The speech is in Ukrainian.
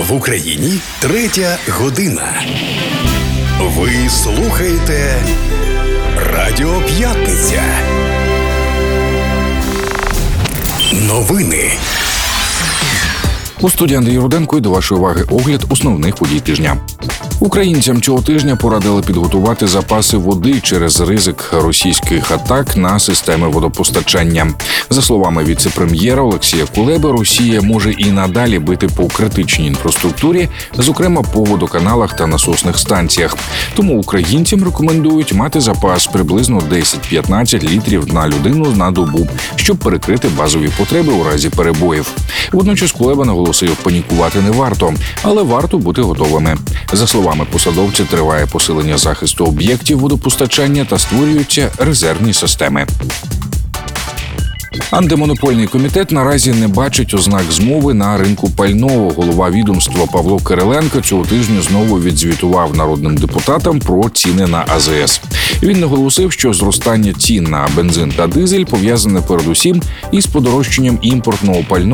В Україні 3 година. Ви слухаєте Радіо П'ятниця. Новини. У студії Андрій Руденко і до вашої уваги огляд основних подій тижня. Українцям цього тижня порадили підготувати запаси води через ризик російських атак на системи водопостачання. За словами віце-прем'єра Олексія Кулеби, Росія може і надалі бити по критичній інфраструктурі, зокрема по водоканалах та насосних станціях. Тому українцям рекомендують мати запас приблизно 10-15 літрів на людину на добу, щоб перекрити базові потреби у разі перебоїв. Водночас Кулеба наголосив, панікувати не варто, але варто бути готовими. За словами посадовця, триває посилення захисту об'єктів водопостачання та створюються резервні системи. Антимонопольний комітет наразі не бачить ознак змови на ринку пального. Голова відомства Павло Кириленко цього тижня знову відзвітував народним депутатам про ціни на АЗС. Він наголосив, що зростання цін на бензин та дизель пов'язане передусім із подорожчанням імпортного пального